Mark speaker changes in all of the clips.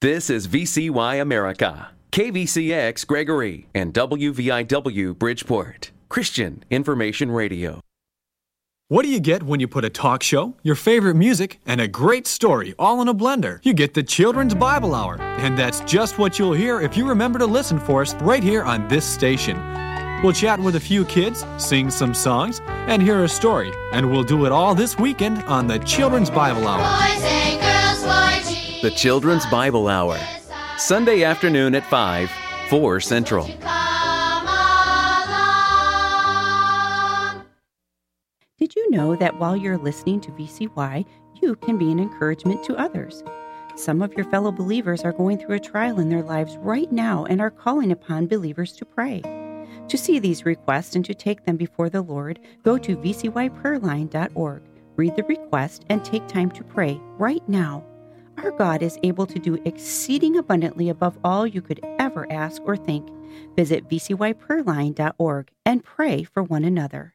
Speaker 1: This is VCY America, KVCX Gregory, and WVIW Bridgeport, Christian Information Radio.
Speaker 2: What do you get when you put a talk show, your favorite music, and a great story all in a blender? You get the Children's Bible Hour, and that's just what you'll hear if you remember to listen for us right here on this station. We'll chat with a few kids, sing some songs, and hear a story, and we'll do it all this weekend on the Children's Bible Hour.
Speaker 3: Boys and girls for Jesus.
Speaker 1: The Children's Bible Hour, Sunday afternoon at 5, 4 Central.
Speaker 4: Did you know that while you're listening to VCY, you can be an encouragement to others? Some of your fellow believers are going through a trial in their lives right now and are calling upon believers to pray. To see these requests and to take them before the Lord, go to vcyprayerline.org, read the request, and take time to pray right now. Our God is able to do exceeding abundantly above all you could ever ask or think. Visit vcyprayerline.org and pray for one another.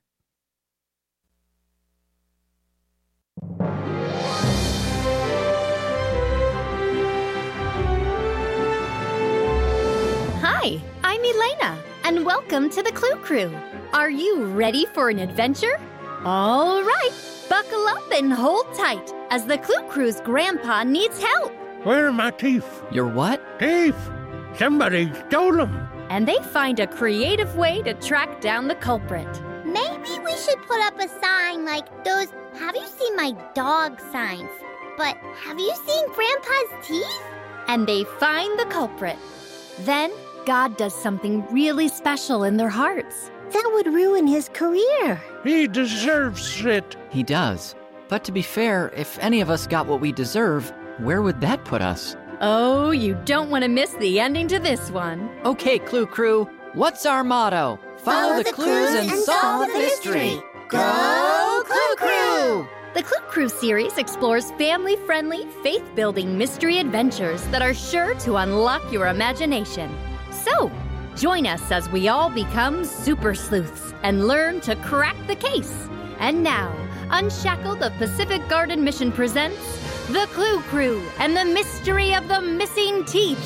Speaker 5: Hi, I'm Elena, and welcome to the Clue Crew. Are you ready for an adventure? All right, buckle up and hold tight, as the Clue Crew's grandpa needs help.
Speaker 6: Where are my teeth?
Speaker 7: Your what?
Speaker 6: Teeth! Somebody stole them.
Speaker 5: And they find a creative way to track down the culprit.
Speaker 8: Maybe we should put up a sign like those "Have you seen my dog?" signs. But have you seen Grandpa's teeth?
Speaker 5: And they find the culprit. Then God does something really special in their hearts.
Speaker 9: That would ruin his career.
Speaker 6: He deserves it.
Speaker 7: He does. But to be fair, if any of us got what we deserve, where would that put us?
Speaker 5: Oh, you don't want to miss the ending to this one.
Speaker 7: Okay, Clue Crew, what's our motto? Follow the clues and solve the mystery. Go Clue Crew!
Speaker 5: The Clue Crew series explores family-friendly, faith-building mystery adventures that are sure to unlock your imagination. So, join us as we all become super sleuths and learn to crack the case. And now, Unshackle the Pacific Garden Mission presents The Clue Crew and the Mystery of the Missing Teeth.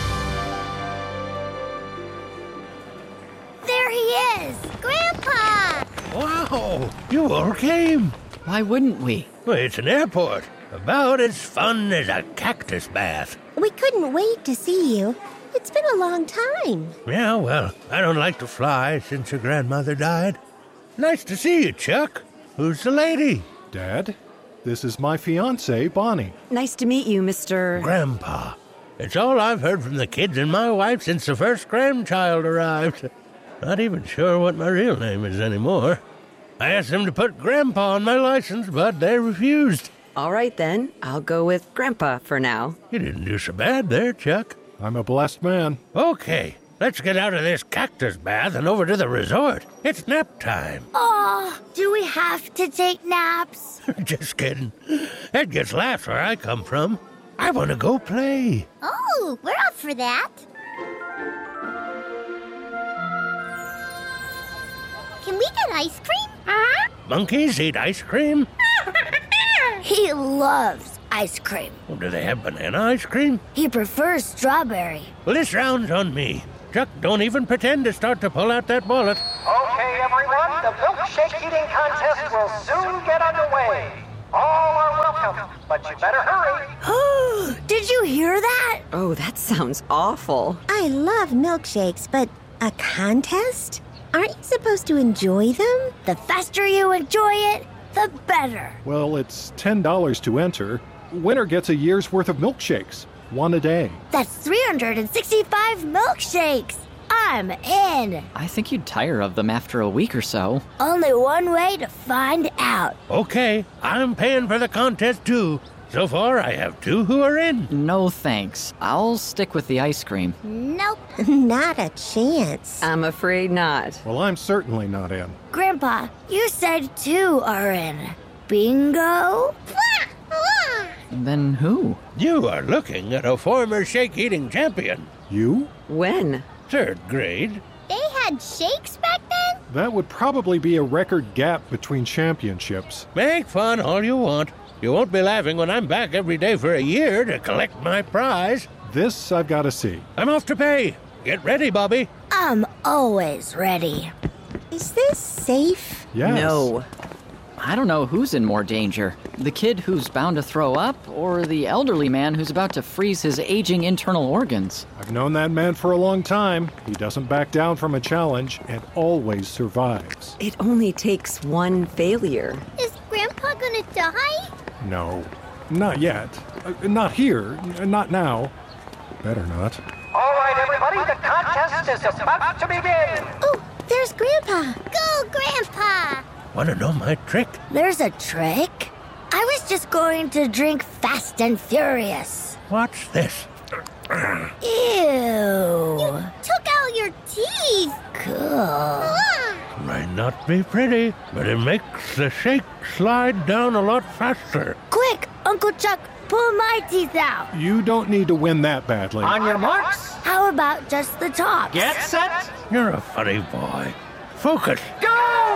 Speaker 8: There he is! Grandpa!
Speaker 6: Wow, you all came.
Speaker 7: Why wouldn't we?
Speaker 6: Well, it's an airport. About as fun as a cactus bath.
Speaker 9: We couldn't wait to see you. It's been a long time.
Speaker 6: Yeah, well, I don't like to fly since your grandmother died. Nice to see you, Chuck. Who's the lady?
Speaker 10: Dad, this is my fiancée, Bonnie.
Speaker 11: Nice to meet you, Mr.
Speaker 6: Grandpa. It's all I've heard from the kids and my wife since the first grandchild arrived. Not even sure what my real name is anymore. I asked them to put Grandpa on my license, but they refused.
Speaker 11: All right, then. I'll go with Grandpa for now.
Speaker 6: You didn't do so bad there, Chuck.
Speaker 10: I'm a blessed man.
Speaker 6: Okay, let's get out of this cactus bath and over to the resort. It's nap time.
Speaker 8: Oh, do we have to take naps?
Speaker 6: Just kidding. That gets laughs where I come from. I want to go play.
Speaker 8: Oh, we're up for that. Can we get ice cream?
Speaker 6: Monkeys eat ice cream?
Speaker 8: He loves ice cream.
Speaker 6: Well, do they have banana ice cream?
Speaker 8: He prefers strawberry.
Speaker 6: Well, this round's on me. Chuck, don't even pretend to start to pull out that wallet.
Speaker 12: Okay, everyone, the milkshake eating contest will soon get underway. All are welcome, but you better hurry.
Speaker 8: Did you hear that?
Speaker 11: Oh, that sounds awful.
Speaker 9: I love milkshakes, but a contest? Aren't you supposed to enjoy them?
Speaker 8: The faster you enjoy it, the better.
Speaker 10: Well, it's $10 to enter. Winner gets a year's worth of milkshakes. One a day.
Speaker 8: That's 365 milkshakes. I'm in.
Speaker 7: I think you'd tire of them after a week or so.
Speaker 8: Only one way to find out.
Speaker 6: Okay, I'm paying for the contest too. So far, I have 2 who are in.
Speaker 7: No thanks. I'll stick with the ice cream.
Speaker 8: Nope.
Speaker 9: Not a chance.
Speaker 11: I'm afraid not.
Speaker 10: Well, I'm certainly not in.
Speaker 8: Grandpa, you said 2 are in. Bingo?
Speaker 7: Then who?
Speaker 6: You are looking at a former shake-eating champion.
Speaker 10: You?
Speaker 11: When?
Speaker 6: 3rd grade.
Speaker 8: They had shakes back then?
Speaker 10: That would probably be a record gap between championships.
Speaker 6: Make fun all you want. You won't be laughing when I'm back every day for a year to collect my prize.
Speaker 10: This I've got to see.
Speaker 6: I'm off to pay. Get ready, Bobby.
Speaker 9: I'm always ready. Is this safe?
Speaker 10: Yes.
Speaker 13: No. I don't know who's in more danger. The kid who's bound to throw up, or the elderly man who's about to freeze his aging internal organs.
Speaker 10: I've known that man for a long time. He doesn't back down from a challenge and always survives.
Speaker 11: It only takes one failure.
Speaker 8: Is Grandpa gonna die?
Speaker 10: No, not yet. Not here. Not now. Better not.
Speaker 12: All right, everybody, the contest is about to begin.
Speaker 9: Oh, there's Grandpa.
Speaker 8: Go, Grandpa!
Speaker 6: Want to know my trick?
Speaker 9: There's a trick? I was just going to drink Fast and Furious.
Speaker 6: Watch this.
Speaker 9: Ew.
Speaker 8: You took out your teeth.
Speaker 9: Cool.
Speaker 6: Might not be pretty, but it makes the shake slide down a lot faster.
Speaker 9: Quick, Uncle Chuck, pull my teeth out.
Speaker 10: You don't need to win that badly.
Speaker 12: On your marks,
Speaker 9: How about just the top?
Speaker 12: get set,
Speaker 6: You're a funny boy. Focus.
Speaker 12: go!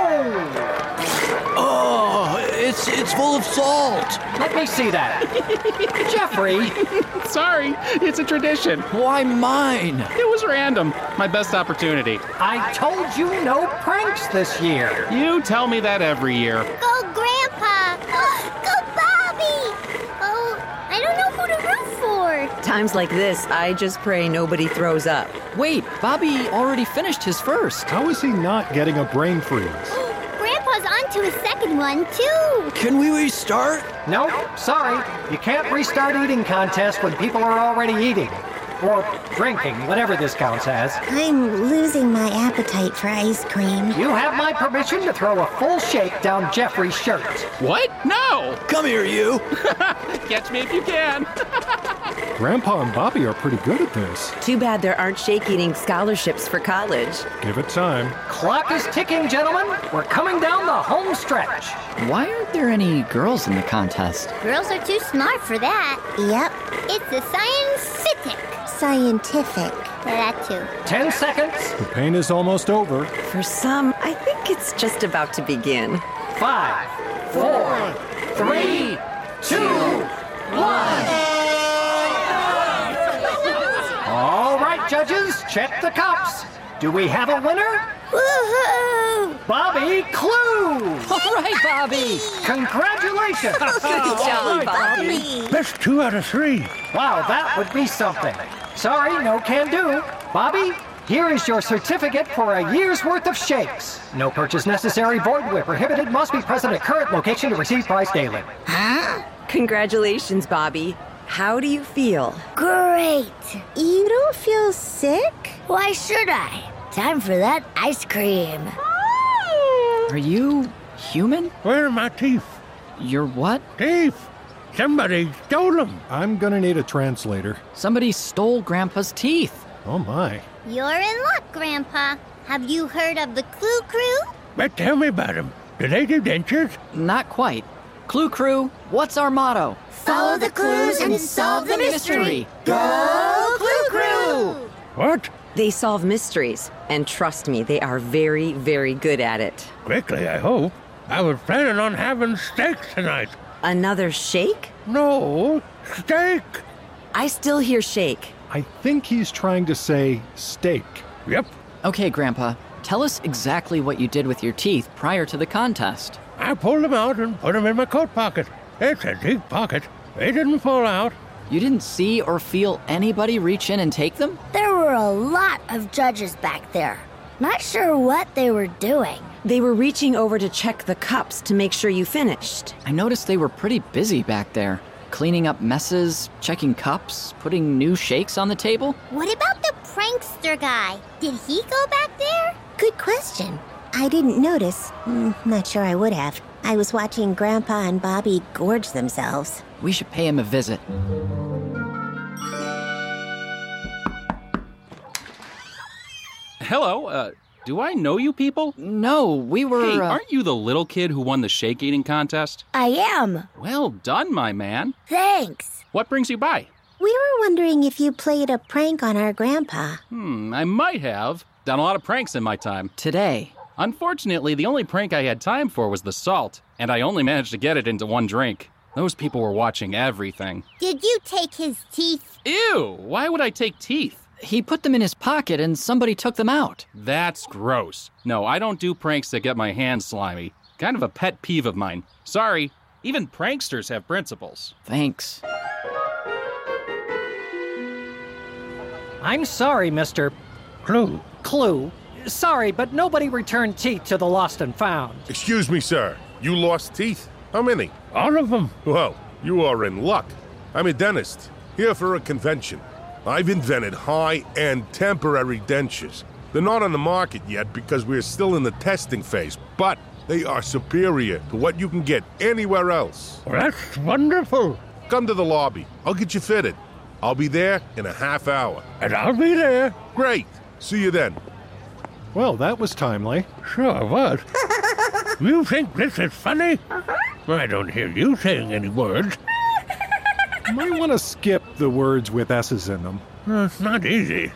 Speaker 14: Oh, it's full of salt.
Speaker 12: Let me see that. Jeffrey!
Speaker 15: Sorry, it's a tradition.
Speaker 14: Why mine?
Speaker 15: It was random. My best opportunity.
Speaker 12: I told you no pranks this year.
Speaker 15: You tell me that every year.
Speaker 8: Go, Grandpa! Go, Bobby! Oh, I don't know who to root for.
Speaker 11: Times like this, I just pray nobody throws up.
Speaker 13: Wait, Bobby already finished his first.
Speaker 10: How is he not getting a brain freeze?
Speaker 8: Grandpa's on to his second one, too.
Speaker 14: Can we restart?
Speaker 12: Nope, sorry. You can't restart eating contest when people are already eating. Or drinking, whatever this counts as.
Speaker 9: I'm losing my appetite for ice cream.
Speaker 12: You have my permission to throw a full shake down Jeffrey's shirt.
Speaker 15: What? No!
Speaker 14: Come here, you.
Speaker 15: Catch me if you can.
Speaker 10: Grandpa and Bobby are pretty good at this.
Speaker 11: Too bad there aren't shake eating scholarships for college.
Speaker 10: Give it time.
Speaker 12: Clock is ticking, gentlemen. We're coming down the home stretch.
Speaker 13: Why aren't there any girls in the contest?
Speaker 8: Girls are too smart for that.
Speaker 9: Yep,
Speaker 8: It's a scientific.
Speaker 9: scientific.
Speaker 8: That too.
Speaker 12: 10 seconds.
Speaker 10: The pain is almost over.
Speaker 11: For some, I think it's just about to begin.
Speaker 12: 5, 4, 3, 2, 1. All right, judges, check the cups. Do we have a winner?
Speaker 9: Woohoo!
Speaker 12: Bobby Clue!
Speaker 13: All right, Bobby.
Speaker 12: Congratulations!
Speaker 11: Good job, Bobby.
Speaker 6: Best 2 out of 3.
Speaker 12: Wow, that would be something. Sorry, no can do. Bobby, here is your certificate for a year's worth of shakes. No purchase necessary, void where prohibited, must be present at current location to receive price daily.
Speaker 11: Huh? Congratulations, Bobby. How do you feel?
Speaker 9: Great. You don't feel sick? Why should I? Time for that ice cream.
Speaker 13: Are you human?
Speaker 6: Where are my teeth?
Speaker 13: You're what?
Speaker 6: Teeth. Somebody stole them.
Speaker 10: I'm gonna need a translator.
Speaker 13: Somebody stole Grandpa's teeth.
Speaker 10: Oh my.
Speaker 8: You're in luck, Grandpa. Have you heard of the Clue Crew?
Speaker 6: But tell me about them. Do they do dentures?
Speaker 13: Not quite. Clue Crew, what's our motto?
Speaker 9: Follow the clues and solve the mystery.
Speaker 11: Go
Speaker 9: Clue Crew!
Speaker 6: What?
Speaker 11: They solve mysteries, and trust me, they are very, very good at it.
Speaker 6: Quickly, I hope. I was planning on having steak tonight.
Speaker 11: Another shake?
Speaker 6: No, steak.
Speaker 11: I still hear shake.
Speaker 10: I think he's trying to say steak.
Speaker 6: Yep.
Speaker 13: Okay, Grandpa, tell us exactly what you did with your teeth prior to the contest.
Speaker 6: I pulled them out and put them in my coat pocket. It's a deep pocket. They didn't fall out.
Speaker 13: You didn't see or feel anybody reach in and take them?
Speaker 9: There were a lot of judges back there. Not sure what they were doing.
Speaker 11: They were reaching over to check the cups to make sure you finished.
Speaker 13: I noticed they were pretty busy back there. Cleaning up messes, checking cups, putting new shakes on the table.
Speaker 8: What about the prankster guy? Did he go back there?
Speaker 9: Good question. I didn't notice. Not sure I would have. I was watching Grandpa and Bobby gorge themselves.
Speaker 13: We should pay him a visit.
Speaker 15: Hello, do I know you people?
Speaker 13: No, we were...
Speaker 15: Hey, aren't you the little kid who won the shake eating contest?
Speaker 9: I am.
Speaker 15: Well done, my man.
Speaker 9: Thanks.
Speaker 15: What brings you by?
Speaker 9: We were wondering if you played a prank on our grandpa.
Speaker 15: I might have. Done a lot of pranks in my time.
Speaker 13: Today.
Speaker 15: Unfortunately, the only prank I had time for was the salt, and I only managed to get it into one drink. Those people were watching everything.
Speaker 8: Did you take his teeth?
Speaker 15: Ew, why would I take teeth?
Speaker 13: He put them in his pocket and somebody took them out.
Speaker 15: That's gross. No, I don't do pranks that get my hands slimy. Kind of a pet peeve of mine. Sorry, even pranksters have principles.
Speaker 13: Thanks.
Speaker 12: I'm sorry, Mr. Clue. Sorry, but nobody returned teeth to the lost and found.
Speaker 16: Excuse me, sir. You lost teeth? How many?
Speaker 6: All of them.
Speaker 16: Well, you are in luck. I'm a dentist, here for a convention. I've invented high-end temporary dentures. They're not on the market yet because we're still in the testing phase, but they are superior to what you can get anywhere else.
Speaker 6: Well, that's wonderful.
Speaker 16: Come to the lobby. I'll get you fitted. I'll be there in a half hour.
Speaker 6: And I'll be there.
Speaker 16: Great. See you then.
Speaker 10: Well, that was timely.
Speaker 6: Sure was. You think this is funny? I don't hear you saying any words.
Speaker 10: You might want to skip the words with S's in them.
Speaker 6: It's not easy.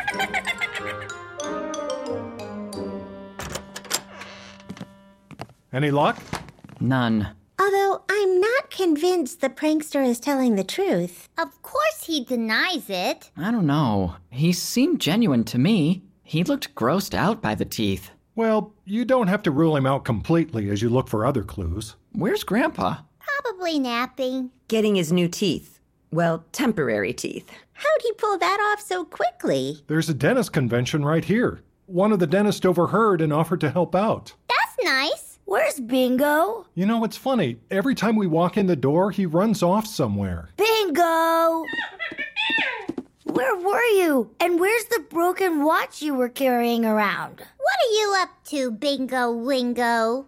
Speaker 10: Any luck?
Speaker 13: None.
Speaker 9: Although I'm not convinced the prankster is telling the truth.
Speaker 8: Of course he denies it.
Speaker 13: I don't know. He seemed genuine to me. He looked grossed out by the teeth.
Speaker 10: Well, you don't have to rule him out completely as you look for other clues.
Speaker 13: Where's Grandpa?
Speaker 8: Probably napping.
Speaker 11: Getting his new teeth. Well, temporary teeth.
Speaker 9: How'd he pull that off so quickly?
Speaker 10: There's a dentist convention right here. One of the dentists overheard and offered to help out.
Speaker 8: That's nice.
Speaker 17: Where's Bingo?
Speaker 10: You know, it's funny. Every time we walk in the door, he runs off somewhere.
Speaker 17: Bingo! Where were you? And where's the broken watch you were carrying around?
Speaker 8: What are you up to, Bingo Wingo?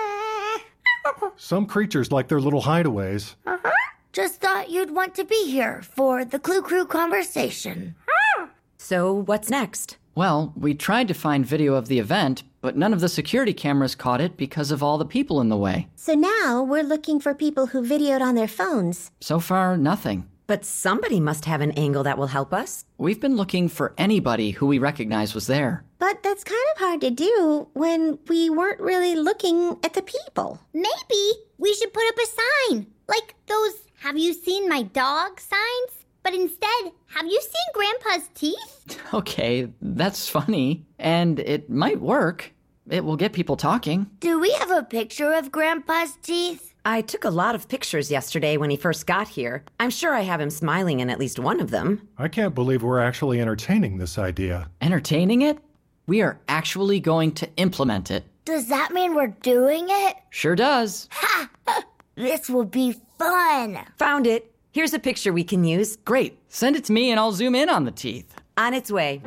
Speaker 10: Some creatures like their little hideaways.
Speaker 17: Just thought you'd want to be here for the Clue Crew conversation.
Speaker 11: So, what's next?
Speaker 13: Well, we tried to find video of the event, but none of the security cameras caught it because of all the people in the way.
Speaker 9: So now we're looking for people who videoed on their phones.
Speaker 13: So far, nothing.
Speaker 11: But somebody must have an angle that will help us.
Speaker 13: We've been looking for anybody who we recognize was there.
Speaker 9: But that's kind of hard to do when we weren't really looking at the people.
Speaker 8: Maybe we should put up a sign, like those "Have you seen my dog?" signs. But instead, have you seen Grandpa's teeth?
Speaker 13: Okay, that's funny. And it might work. It will get people talking.
Speaker 17: Do we have a picture of Grandpa's teeth?
Speaker 11: I took a lot of pictures yesterday when he first got here. I'm sure I have him smiling in at least one of them.
Speaker 10: I can't believe we're actually entertaining this idea.
Speaker 13: Entertaining it? We are actually going to implement it.
Speaker 17: Does that mean we're doing it?
Speaker 13: Sure does.
Speaker 17: Ha! This will be fun.
Speaker 11: Found it. Here's a picture we can use.
Speaker 13: Great. Send it to me and I'll zoom in on the teeth.
Speaker 11: On its way.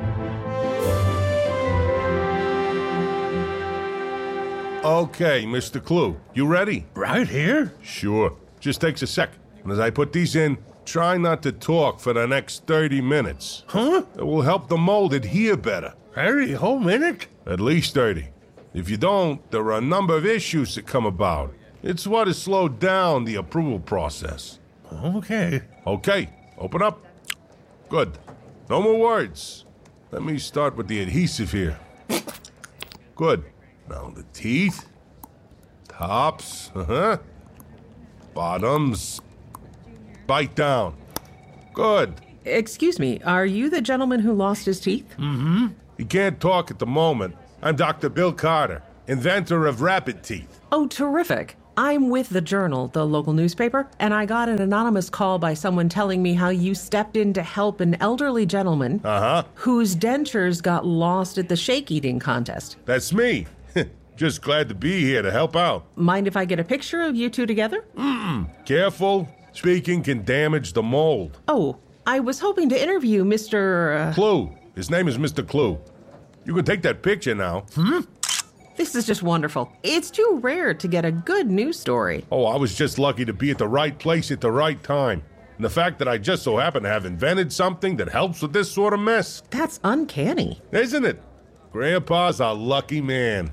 Speaker 16: Okay, Mr. Clue, you ready?
Speaker 6: Right here?
Speaker 16: Sure. Just takes a sec. And as I put these in, try not to talk for the next 30 minutes.
Speaker 6: Huh?
Speaker 16: It will help the mold adhere better.
Speaker 6: 30 whole minutes?
Speaker 16: At least 30. If you don't, there are a number of issues that come about. It's what has slowed down the approval process.
Speaker 6: Okay.
Speaker 16: Okay, open up. Good. No more words. Let me start with the adhesive here. Good. Now the teeth. Tops. Bottoms. Bite down. Good.
Speaker 18: Excuse me, are you the gentleman who lost his teeth?
Speaker 6: Mm-hmm.
Speaker 16: He can't talk at the moment. I'm Dr. Bill Carter, inventor of Rapid Teeth.
Speaker 18: Oh, terrific. I'm with the Journal, the local newspaper, and I got an anonymous call by someone telling me how you stepped in to help an elderly gentleman whose dentures got lost at the shake eating contest.
Speaker 16: That's me. Just glad to be here to help out.
Speaker 18: Mind if I get a picture of you two together?
Speaker 16: Careful. Speaking can damage the mold.
Speaker 18: Oh, I was hoping to interview Mr.
Speaker 16: Clue. His name is Mr. Clue. You can take that picture now.
Speaker 18: This is just wonderful. It's too rare to get a good news story.
Speaker 16: Oh, I was just lucky to be at the right place at the right time. And the fact that I just so happen to have invented something that helps with this sort of mess.
Speaker 18: That's uncanny.
Speaker 16: Isn't it? Grandpa's a lucky man.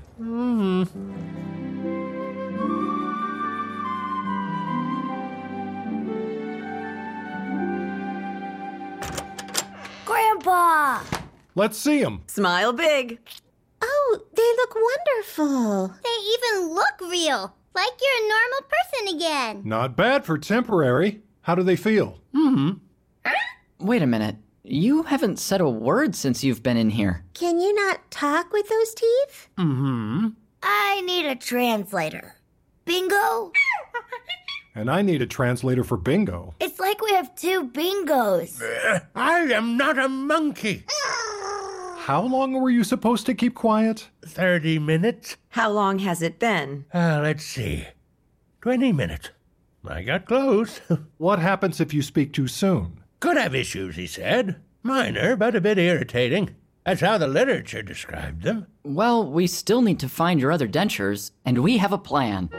Speaker 17: Grandpa!
Speaker 10: Let's see him.
Speaker 11: Smile big.
Speaker 9: Oh, they look wonderful.
Speaker 8: They even look real, Like you're a normal person again.
Speaker 10: Not bad for temporary. How do they feel?
Speaker 13: Wait a minute. You haven't said a word since you've been in here.
Speaker 9: Can you not talk with those teeth?
Speaker 17: I need a translator. Bingo?
Speaker 10: And I need a translator for Bingo.
Speaker 17: It's like we have two bingos.
Speaker 6: I am not a monkey.
Speaker 10: How long were you supposed to keep quiet?
Speaker 6: 30 minutes.
Speaker 11: How long has it been?
Speaker 6: Let's see. 20 minutes. I got close.
Speaker 10: What happens if you speak too soon?
Speaker 6: Could have issues, he said. Minor, but a bit irritating. That's how the literature described them.
Speaker 13: Well, we still need to find your other dentures, and we have a plan.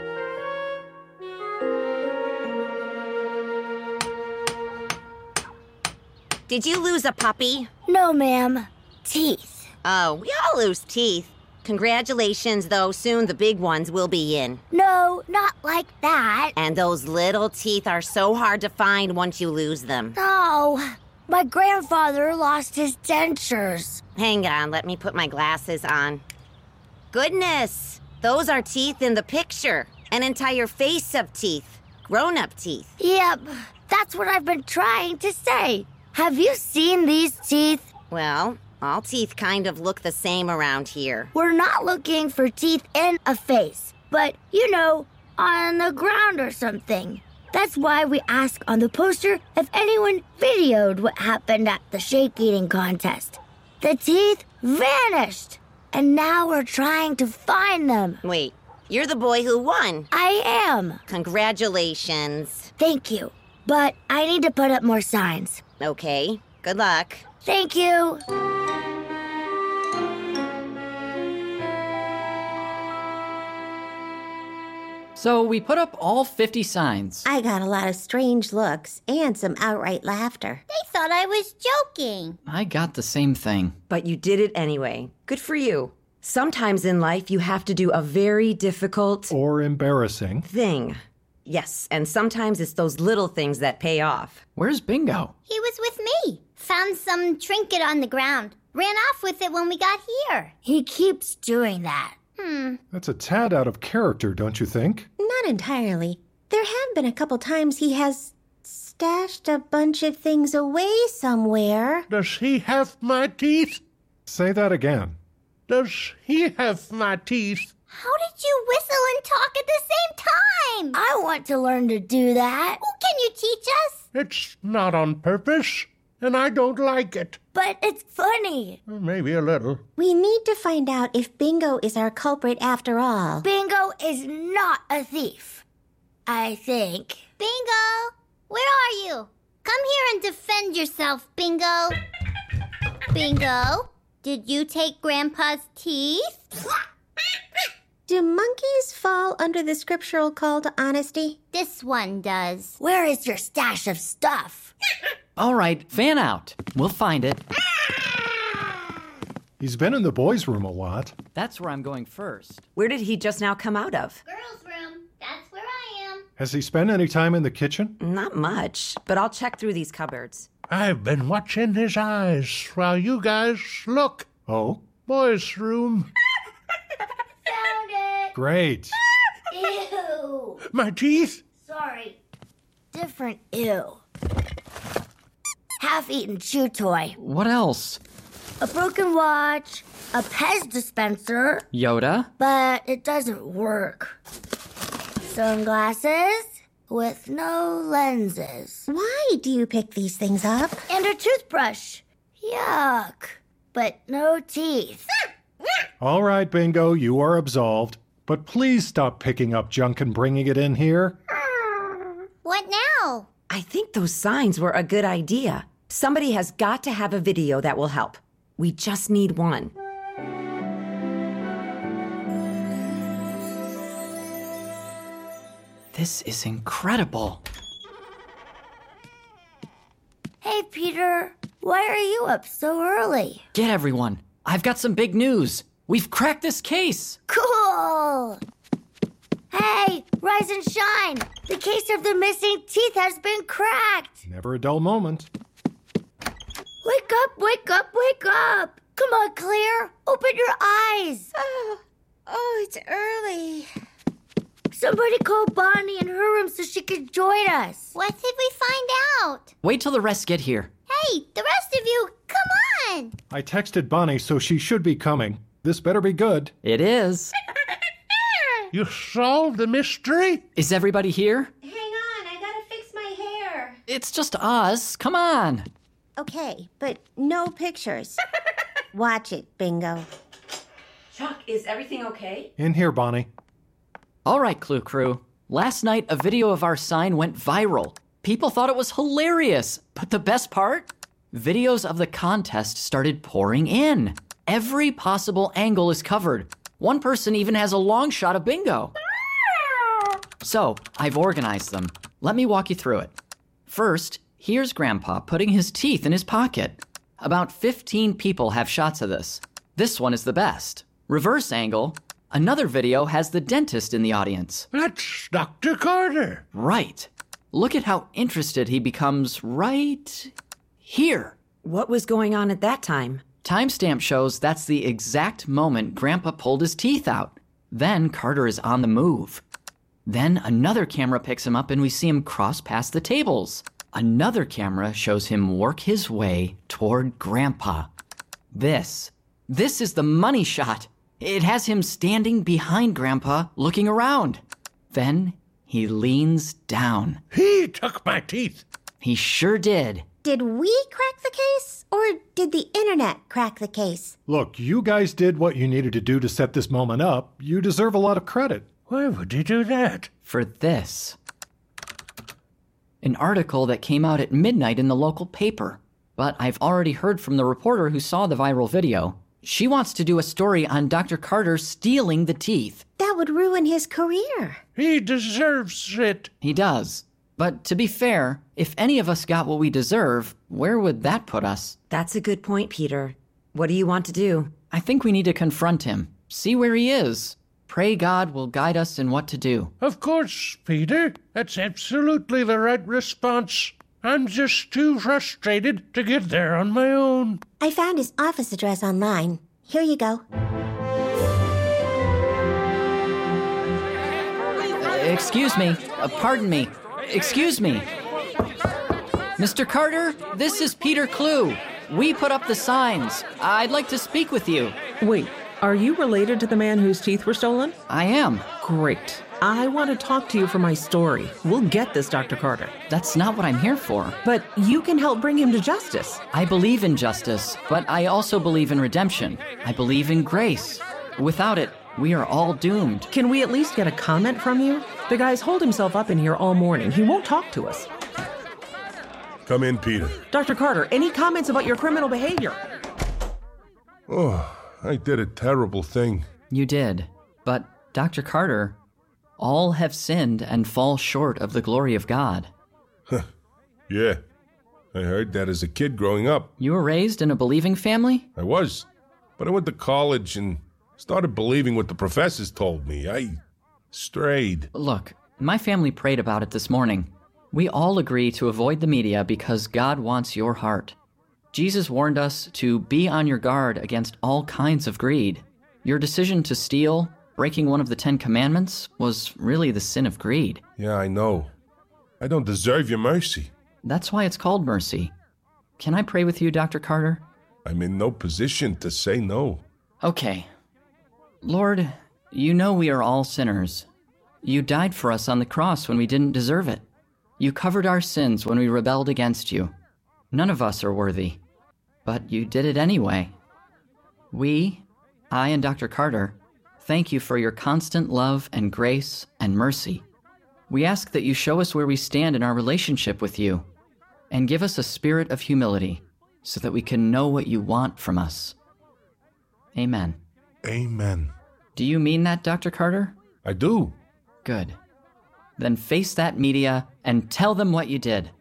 Speaker 19: Did you lose a puppy?
Speaker 17: No, ma'am. Teeth.
Speaker 19: Oh, we all lose teeth. Congratulations, though. Soon the big ones will be in.
Speaker 17: No, not like that.
Speaker 19: And those little teeth are so hard to find once you lose them.
Speaker 17: No. My grandfather lost his dentures.
Speaker 19: Hang on, let me put my glasses on. Goodness, those are teeth in the picture. An entire face of teeth. Grown-up teeth.
Speaker 17: Yep, that's what I've been trying to say. Have you seen these teeth?
Speaker 19: Well, all teeth kind of look the same around here.
Speaker 17: We're not looking for teeth in a face, but, on the ground or something. That's why we ask on the poster if anyone videoed what happened at the shake eating contest. The teeth vanished, and now we're trying to find them.
Speaker 19: Wait, you're the boy who won.
Speaker 17: I am.
Speaker 19: Congratulations.
Speaker 17: Thank you, but I need to put up more signs.
Speaker 19: Okay, good luck.
Speaker 17: Thank you.
Speaker 13: So we put up all 50 signs.
Speaker 9: I got a lot of strange looks and some outright laughter.
Speaker 8: They thought I was joking.
Speaker 13: I got the same thing.
Speaker 11: But you did it anyway. Good for you. Sometimes in life you have to do a very difficult
Speaker 10: or embarrassing
Speaker 11: thing. Yes, and sometimes it's those little things that pay off.
Speaker 13: Where's Bingo?
Speaker 8: He was with me. Found some trinket on the ground. Ran off with it when we got here.
Speaker 17: He keeps doing that.
Speaker 10: That's a tad out of character, don't you think?
Speaker 9: Not entirely. There have been a couple times he has stashed a bunch of things away somewhere.
Speaker 6: Does he have my teeth?
Speaker 10: Say that again.
Speaker 6: Does he have my teeth?
Speaker 8: How did you whistle and talk at the same time?
Speaker 17: I want to learn to do that.
Speaker 8: Oh, can you teach us?
Speaker 6: It's not on purpose, and I don't like it.
Speaker 17: But it's funny.
Speaker 6: Maybe a little.
Speaker 9: We need to find out if Bingo is our culprit after all.
Speaker 17: Bingo is not a thief, I think.
Speaker 8: Bingo, where are you? Come here and defend yourself, Bingo. Bingo, did you take Grandpa's teeth?
Speaker 9: Do monkeys fall under the scriptural call to honesty?
Speaker 8: This one does.
Speaker 17: Where is your stash of stuff?
Speaker 13: All right, fan out. We'll find it.
Speaker 10: He's been in the boys' room a lot.
Speaker 13: That's where I'm going first.
Speaker 11: Where did he just now come out of?
Speaker 8: Girls' room. That's where I am.
Speaker 10: Has he spent any time in the kitchen?
Speaker 11: Not much, but I'll check through these cupboards.
Speaker 6: I've been watching his eyes while you guys look.
Speaker 10: Oh?
Speaker 6: Boys' room.
Speaker 8: Found it.
Speaker 10: Great.
Speaker 8: Ew.
Speaker 6: My teeth?
Speaker 17: Sorry. Different ew. Half-eaten chew toy.
Speaker 13: What else?
Speaker 17: A broken watch. A Pez dispenser.
Speaker 13: Yoda?
Speaker 17: But it doesn't work. Sunglasses with no lenses.
Speaker 9: Why do you pick these things up?
Speaker 17: And a toothbrush. Yuck. But no teeth.
Speaker 10: All right, Bingo, you are absolved. But please stop picking up junk and bringing it in here.
Speaker 8: What now?
Speaker 11: I think those signs were a good idea. Somebody has got to have a video that will help. We just need one.
Speaker 13: This is incredible.
Speaker 17: Hey, Peter. Why are you up so early?
Speaker 13: Get everyone. I've got some big news. We've cracked this case.
Speaker 17: Cool! Hey, rise and shine. The case of the missing teeth has been cracked.
Speaker 10: Never a dull moment.
Speaker 17: Wake up, wake up, wake up. Come on, Claire. Open your eyes.
Speaker 8: Oh, it's early.
Speaker 17: Somebody call Bonnie in her room so she could join us.
Speaker 8: What did we find out?
Speaker 13: Wait till the rest get here.
Speaker 8: Hey, the rest of you, come on!
Speaker 10: I texted Bonnie, so she should be coming. This better be good.
Speaker 13: It is.
Speaker 6: You solved the mystery?
Speaker 13: Is everybody here?
Speaker 9: Hang on, I gotta fix my hair.
Speaker 13: It's just us. Come on.
Speaker 9: Okay, but no pictures. Watch it, Bingo.
Speaker 11: Chuck, is everything okay?
Speaker 10: In here, Bonnie.
Speaker 13: All right, Clue Crew. Last night, a video of our sign went viral. People thought it was hilarious. But the best part? Videos of the contest started pouring in. Every possible angle is covered. One person even has a long shot of Bingo. So, I've organized them. Let me walk you through it. First, here's Grandpa putting his teeth in his pocket. About 15 people have shots of this. This one is the best. Reverse angle, another video has the dentist in the audience.
Speaker 6: That's Dr. Carter.
Speaker 13: Right. Look at how interested he becomes right here.
Speaker 11: What was going on at that time?
Speaker 13: Timestamp shows that's the exact moment Grandpa pulled his teeth out. Then Carter is on the move. Then another camera picks him up and we see him cross past the tables. Another camera shows him work his way toward Grandpa. This is the money shot. It has him standing behind Grandpa, looking around. Then he leans down.
Speaker 6: He took my teeth.
Speaker 13: He sure did.
Speaker 9: Did we crack the case, or did the internet crack the case?
Speaker 10: Look, you guys did what you needed to do to set this moment up. You deserve a lot of credit.
Speaker 6: Why would you do that?
Speaker 13: For this. An article that came out at midnight in the local paper. But I've already heard from the reporter who saw the viral video. She wants to do a story on Dr. Carter stealing the teeth.
Speaker 9: That would ruin his career.
Speaker 6: He deserves it.
Speaker 13: He does. But to be fair, if any of us got what we deserve, where would that put us?
Speaker 11: That's a good point, Peter. What do you want to do?
Speaker 13: I think we need to confront him. See where he is. Pray God will guide us in what to do.
Speaker 6: Of course, Peter. That's absolutely the right response. I'm just too frustrated to get there on my own.
Speaker 9: I found his office address online. Here you go.
Speaker 13: Excuse me. Pardon me. Excuse me. Mr. Carter, this is Peter Clue. We put up the signs. I'd like to speak with you.
Speaker 18: Wait, are you related to the man whose teeth were stolen?
Speaker 13: I am.
Speaker 18: Great. I want to talk to you for my story. We'll get this, Dr. Carter.
Speaker 13: That's not what I'm here for.
Speaker 18: But you can help bring him to justice.
Speaker 13: I believe in justice, but I also believe in redemption. I believe in grace. Without it, we are all doomed.
Speaker 18: Can we at least get a comment from you? The guy's holed himself up in here all morning. He won't talk to us.
Speaker 16: Come in, Peter.
Speaker 18: Dr. Carter, any comments about your criminal behavior?
Speaker 16: Oh, I did a terrible thing.
Speaker 13: You did. But, Dr. Carter, all have sinned and fall short of the glory of God.
Speaker 16: Yeah, I heard that as a kid growing up.
Speaker 13: You were raised in a believing family?
Speaker 16: I was, but I went to college and started believing what the professors told me. I strayed.
Speaker 13: Look, my family prayed about it this morning. We all agree to avoid the media because God wants your heart. Jesus warned us to be on your guard against all kinds of greed. Your decision to steal, breaking one of the 10 Commandments, was really the sin of greed.
Speaker 16: Yeah, I know. I don't deserve your mercy.
Speaker 13: That's why it's called mercy. Can I pray with you, Dr. Carter?
Speaker 16: I'm in no position to say no.
Speaker 13: Okay. Lord, you know we are all sinners. You died for us on the cross when we didn't deserve it. You covered our sins when we rebelled against you. None of us are worthy, but you did it anyway. We, I and Dr. Carter, thank you for your constant love and grace and mercy. We ask that you show us where we stand in our relationship with you, and give us a spirit of humility so that we can know what you want from us. Amen.
Speaker 16: Amen.
Speaker 13: Do you mean that, Dr. Carter?
Speaker 16: I do.
Speaker 13: Good. Then face that media and tell them what you did.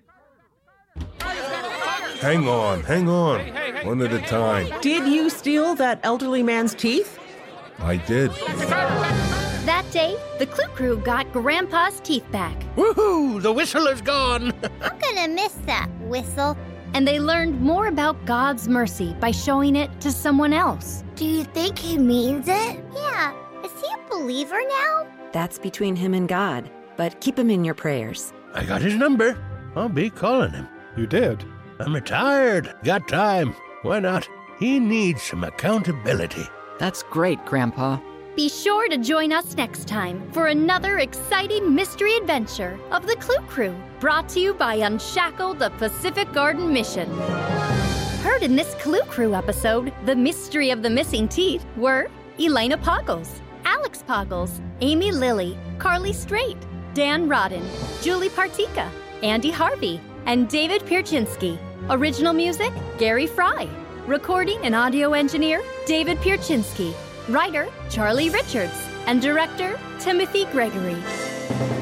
Speaker 16: Hang on. One at a time.
Speaker 18: Did you steal that elderly man's teeth?
Speaker 16: I did.
Speaker 5: That day, the Clue Crew got Grandpa's teeth back.
Speaker 6: Woohoo! The whistle is gone.
Speaker 8: I'm gonna miss that whistle.
Speaker 5: And they learned more about God's mercy by showing it to someone else.
Speaker 17: Do you think he means it?
Speaker 8: Yeah. Is he a believer now?
Speaker 11: That's between him and God, but keep him in your prayers.
Speaker 6: I got his number. I'll be calling him.
Speaker 10: You did?
Speaker 6: I'm retired. Got time. Why not? He needs some accountability.
Speaker 13: That's great, Grandpa.
Speaker 5: Be sure to join us next time for another exciting mystery adventure of the Clue Crew, brought to you by Unshackle the Pacific Garden Mission. Heard in this Clue Crew episode, the mystery of the missing teeth were Elena Poggles, Alex Poggles, Amy Lilly, Carly Strait, Dan Rodden, Julie Partika, Andy Harvey, and David Pierczynski. Original music, Gary Fry. Recording and audio engineer, David Pierczynski. Writer, Charlie Richards. And director, Timothy Gregory.